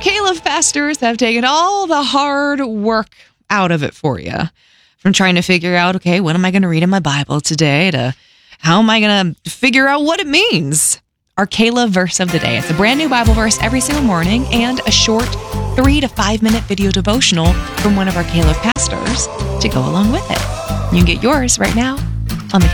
Caleb pastors have taken all the hard work out of it for you. From trying to figure out, okay, what am I going to read in my Bible today, to how am I going to figure out what it means? Our Caleb verse of the day. It's a brand new Bible verse every single morning and a short 3 to 5 minute video devotional from one of our Caleb pastors to go along with it. You can get yours right now